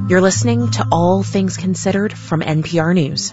You're listening to All Things Considered from NPR News.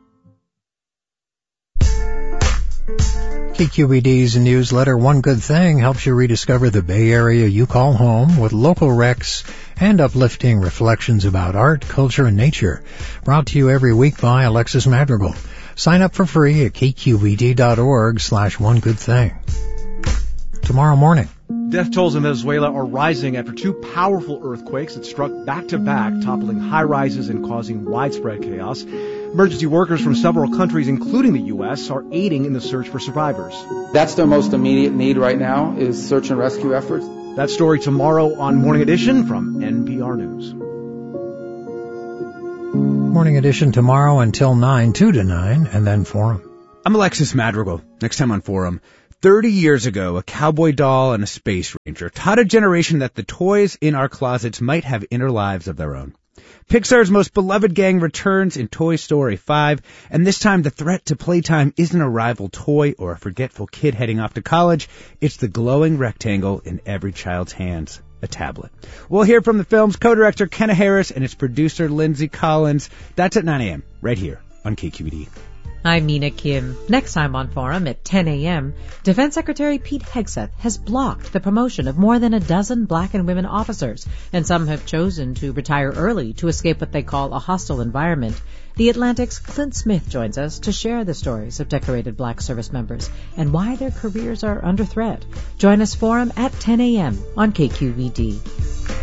KQED's newsletter, One Good Thing, helps you rediscover the Bay Area you call home with local recs and uplifting reflections about art, culture, and nature. Brought to you every week by Alexis Madrigal. Sign up for free at kqed.org/onegoodthing. Tomorrow morning. Death tolls in Venezuela are rising after two powerful earthquakes that struck back-to-back, toppling high-rises and causing widespread chaos. Emergency workers from several countries, including the U.S., are aiding in the search for survivors. That's their most immediate need right now, is search and rescue efforts. That story tomorrow on Morning Edition from NPR News. Morning Edition tomorrow until 9, 2 to 9, and then Forum. I'm Alexis Madrigal. Next time on Forum. 30 years ago, a cowboy doll and a space ranger taught a generation that the toys in our closets might have inner lives of their own. Pixar's most beloved gang returns in Toy Story 5, and this time the threat to playtime isn't a rival toy or a forgetful kid heading off to college. It's the glowing rectangle in every child's hands, a tablet. We'll hear from the film's co-director Kenna Harris and its producer Lindsay Collins. That's at 9 a.m. right here on KQED. I'm Mina Kim. Next time on Forum at 10 a.m., Defense Secretary Pete Hegseth has blocked the promotion of more than a dozen black and women officers, and some have chosen to retire early to escape what they call a hostile environment. The Atlantic's Clint Smith joins us to share the stories of decorated black service members and why their careers are under threat. Join us Forum at 10 a.m. on KQED.